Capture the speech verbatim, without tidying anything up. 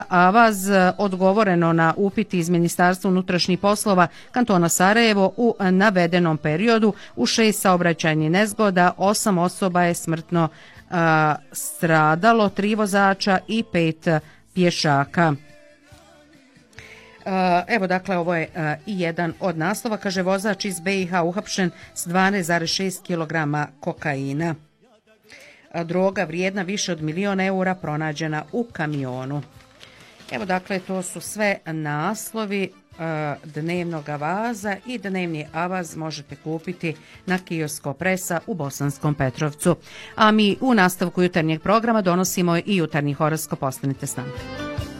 Avaz odgovoreno na upiti iz Ministarstva unutrašnjih poslova kantona Sarajevo u navedenom periodu u šest saobraćajnih nezgoda, osam osoba je smrtno a, stradalo, tri vozača i pet pješaka. Evo dakle ovo je i jedan od naslova, kaže vozač iz B i H uhapšen s dvanaest zarez šest kilograma kokaina. Droga vrijedna više od miliona eura pronađena u kamionu. Evo dakle to su sve naslovi dnevnog avaza i dnevni avaz možete kupiti na kiosko Presa u Bosanskom Petrovcu. A mi u nastavku jutarnjeg programa donosimo i jutarnji horoskop, ostanite s nama.